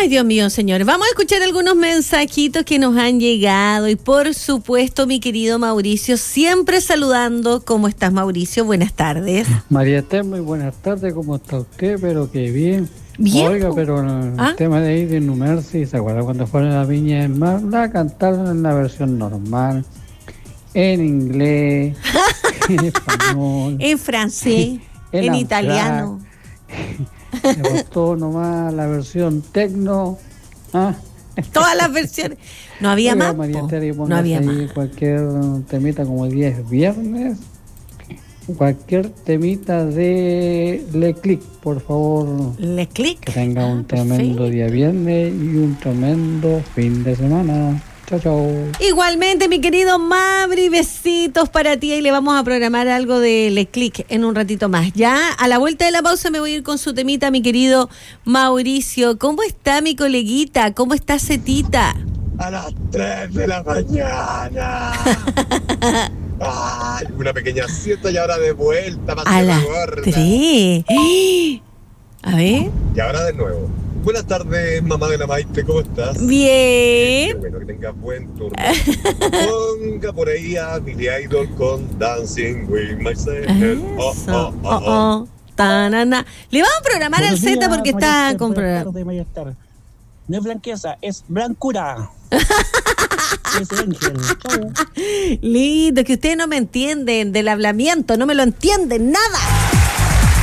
Ay, Dios mío, señores. Vamos a escuchar algunos mensajitos que nos han llegado. Y por supuesto, mi querido Mauricio, siempre saludando. ¿Cómo estás, Mauricio? Buenas tardes. María Esther, muy buenas tardes. ¿Cómo está usted? Pero qué bien. Bien. Oiga, pero el tema de ahí de No Mercy, ¿se acuerda cuando fueron a la Viña del Mar? La cantaron en la versión normal, en inglés, en español, en francés, en italiano. Le gustó nomás la versión tecno. Todas las versiones. No había Oiga, más. María Esther, No había ahí más. cualquier temita como 10 viernes. Cualquier temita de Le Click, por favor. Le Click. Que tenga un tremendo día viernes y un tremendo fin de semana. Chao, chao. Igualmente, mi querido Mabri, besitos para ti. Y le vamos a programar algo de Le Click en un ratito más. Ya a la vuelta de la pausa me voy a ir con su temita, mi querido Mauricio. ¿Cómo está mi coleguita? ¿Cómo está Cetita? A las 3 de la mañana. Ay, una pequeña siesta y ahora de vuelta para a las gorda. 3. A ver. Y ahora de nuevo. Buenas tardes, mamá de la Maite, ¿cómo estás? Bien. Qué bueno que tengas buen turno. Ponga por ahí a Billy Idol con Dancing with Myself. Tanana. Le vamos a programar al Z porque está con programa. No es blanqueza, es blancura. Es Ángel. Chau. Lindo, que ustedes no me entienden del hablamiento, no me lo entienden nada.